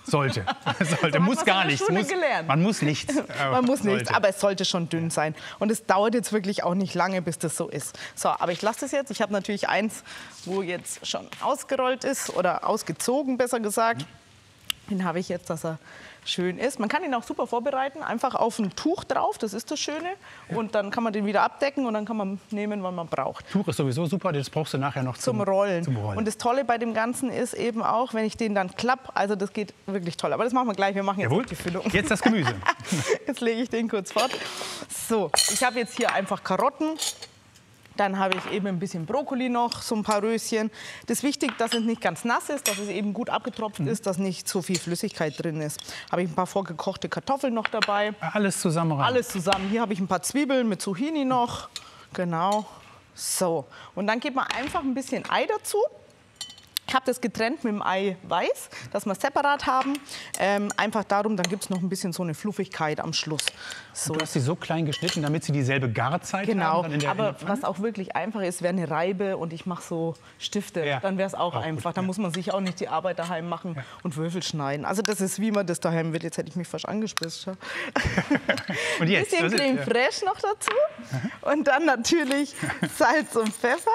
Sollte. So Muss gar nichts. Man muss nichts. Man muss nichts, Sollte. aber es sollte schon dünn sein. Und es dauert jetzt wirklich auch nicht lange, bis das so ist. So, aber ich lasse das jetzt. Ich habe natürlich eins, wo jetzt schon ausgerollt ist oder ausgezogen, besser gesagt. Den habe ich jetzt, dass er schön ist. Man kann ihn auch super vorbereiten, einfach auf ein Tuch drauf, das ist das Schöne. Und dann kann man den wieder abdecken und dann kann man nehmen, wann man braucht. Tuch ist sowieso super, das brauchst du nachher noch Zum Rollen. Und das Tolle bei dem Ganzen ist eben auch, wenn ich den dann klappe, also das geht wirklich toll. Aber das machen wir gleich, wir machen jetzt Jawohl. die Füllung. Jetzt das Gemüse. Jetzt lege ich den kurz fort. So, ich habe jetzt hier einfach Karotten. Dann habe ich eben ein bisschen Brokkoli noch, so ein paar Röschen. Das ist wichtig, dass es nicht ganz nass ist, dass es eben gut abgetropft ist, dass nicht so viel Flüssigkeit drin ist. Habe ich ein paar vorgekochte Kartoffeln noch dabei. Alles zusammen rein. Alles zusammen. Hier habe ich ein paar Zwiebeln mit Zucchini noch. Genau. So. Und dann gibt man einfach ein bisschen Ei dazu. Ich habe das getrennt mit dem Eiweiß, dass wir es separat haben. Einfach darum, dann gibt es noch ein bisschen so eine Fluffigkeit am Schluss. So. Du hast sie so klein geschnitten, damit sie dieselbe Garzeit Genau, haben. Genau, aber was auch wirklich einfach ist, wäre eine Reibe und ich mache so Stifte. Ja. Dann wäre es auch einfach. Gut, Da muss man sich auch nicht die Arbeit daheim machen und Würfel schneiden. Also das ist, wie man das daheim wird. Jetzt hätte ich mich fast angespitzt. Und jetzt? Ein bisschen Creme fraiche noch dazu und dann natürlich Salz und Pfeffer.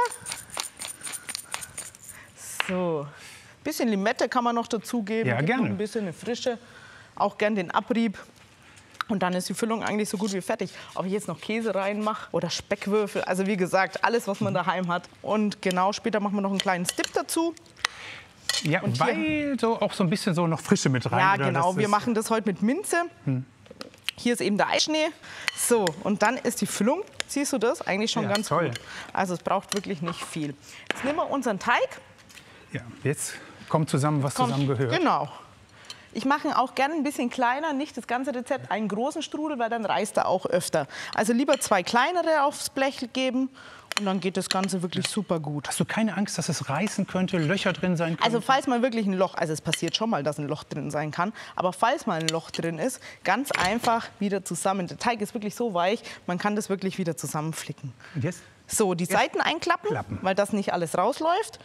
So, ein bisschen Limette kann man noch dazugeben. Ja, gerne. Ein bisschen eine frische, auch gern den Abrieb. Und dann ist die Füllung eigentlich so gut wie fertig. Ob ich jetzt noch Käse reinmache oder Speckwürfel, also wie gesagt, alles, was man daheim hat. Und genau, später machen wir noch einen kleinen Dip dazu. Ja, und weil so auch so ein bisschen so noch Frische mit rein. Ja, oder? genau, wir machen das heute mit Minze. Hier ist eben der Eischnee. So, und dann ist die Füllung, siehst du das, eigentlich schon ganz toll. gut. Also es braucht wirklich nicht viel. Jetzt nehmen wir unseren Teig. Ja, jetzt kommt zusammen, was zusammengehört. Genau. Ich mache ihn auch gerne ein bisschen kleiner, nicht das ganze Rezept, einen großen Strudel, weil dann reißt er auch öfter. Also lieber 2 kleinere aufs Blech geben und dann geht das Ganze wirklich super gut. Hast du keine Angst, dass es reißen könnte, Löcher drin sein können? Also falls mal wirklich ein Loch, also es passiert schon mal, dass ein Loch drin sein kann, aber falls mal ein Loch drin ist, ganz einfach wieder zusammen. Der Teig ist wirklich so weich, man kann das wirklich wieder zusammenflicken. Und jetzt? So, die Seiten einklappen, weil das nicht alles rausläuft.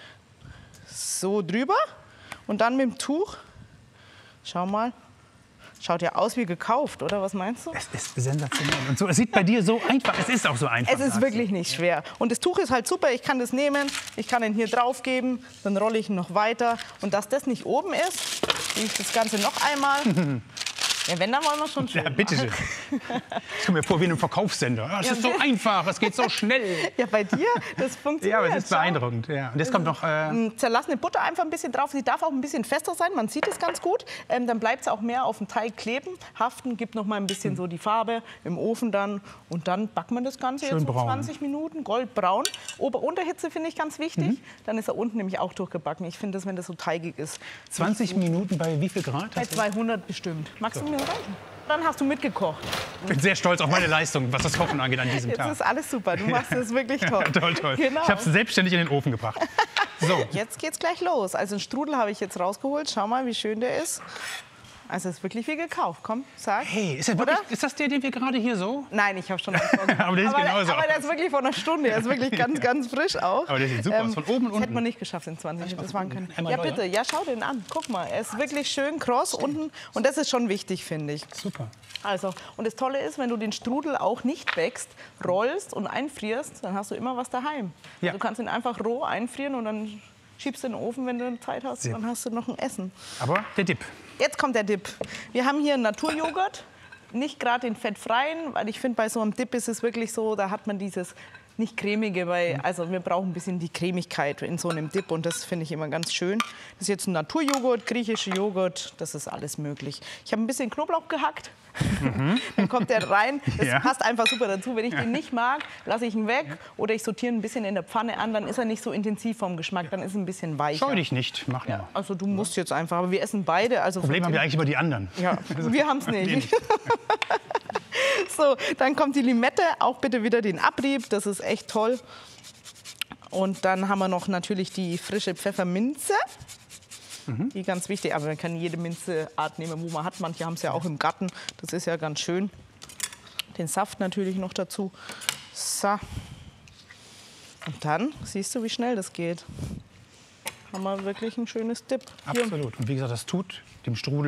So drüber und dann mit dem Tuch. Schau mal. Schaut ja aus wie gekauft, oder? Was meinst du? Es ist sensationell. Und so, es sieht bei dir so einfach, es ist auch so einfach. Es ist wirklich nicht schwer. Und das Tuch ist halt super, ich kann das nehmen, ich kann ihn hier drauf geben, dann rolle ich ihn noch weiter. Und dass das nicht oben ist, nehme ich das Ganze noch einmal. Ja, wenn, dann wollen wir schon schön. Ja, bitteschön. Ich komme mir vor wie in einem Verkaufssender. Ja, es ist so einfach, es geht so schnell. Ja, bei dir, das funktioniert. Ja, aber es ist beeindruckend. Ja. Und jetzt kommt noch... Zerlassene Butter einfach ein bisschen drauf. Sie darf auch ein bisschen fester sein, man sieht es ganz gut. Dann bleibt es auch mehr auf dem Teig kleben, haften, gibt noch mal ein bisschen so die Farbe im Ofen dann. Und dann backt man das Ganze Schön jetzt so braun. 20 Minuten, goldbraun. Ober-Unterhitze finde ich ganz wichtig. Dann ist er unten nämlich auch durchgebacken. Ich finde das, wenn das so teigig ist. 20 Minuten bei wie viel Grad? Bei 200 bestimmt. Magst du mir reichen? Dann hast du mitgekocht. Ich bin sehr stolz auf meine Leistung, was das Kochen angeht an diesem Jetzt Tag. ist alles super. Du machst das wirklich toll. Toll, toll. Genau. Ich habe es selbstständig in den Ofen gebracht. So. Jetzt geht's gleich los. Also einen Strudel habe ich jetzt rausgeholt. Schau mal, wie schön der ist. Also ist wirklich wie gekauft. Komm, sag. Hey, ist das der, den wir gerade hier so? Nein, ich habe schon einen Aber der sieht genauso aber der ist wirklich vor einer Stunde. Der ist wirklich ganz, ganz frisch auch. Aber der sieht super aus, von oben und Das unten. hätte man nicht geschafft in 20 Minuten. Das waren keine. Einmal Ja, neu, bitte. Ja, schau den an. Guck mal, er ist wirklich schön kross unten. Und das ist schon wichtig, finde ich. Super. Also, und das Tolle ist, wenn du den Strudel auch nicht backst, rollst und einfrierst, dann hast du immer was daheim. Ja. Du kannst ihn einfach roh einfrieren und dann schiebst du in den Ofen, wenn du Zeit hast. Dann hast du noch ein Essen. Aber der Dip. Jetzt kommt der Dip. Wir haben hier einen Naturjoghurt, nicht gerade den fettfreien, weil ich finde, bei so einem Dip ist es wirklich so, da hat man dieses nicht cremige, weil also wir brauchen ein bisschen die Cremigkeit in so einem Dip und das finde ich immer ganz schön. Das ist jetzt ein Naturjoghurt, griechischer Joghurt, das ist alles möglich. Ich habe ein bisschen Knoblauch gehackt, dann kommt der rein. Das passt einfach super dazu. Wenn ich den nicht mag, lasse ich ihn weg oder ich sortiere ein bisschen in der Pfanne an, dann ist er nicht so intensiv vom Geschmack, dann ist er ein bisschen weicher. Scheu dich nicht, mach nur. Ja, also du musst jetzt einfach, aber wir essen beide. Also Problem haben wir eigentlich über die anderen. Ja, wir haben es nicht. So, dann kommt die Limette, auch bitte wieder den Abrieb, das ist echt toll. Und dann haben wir noch natürlich die frische Pfefferminze, die ganz wichtig, aber man kann jede Minzeart nehmen, wo man hat. Manche haben es ja auch im Garten, das ist ja ganz schön. Den Saft natürlich noch dazu. So. Und dann siehst du, wie schnell das geht. Haben wir wirklich ein schönes Dip. Absolut. Und wie gesagt, das tut dem Strudel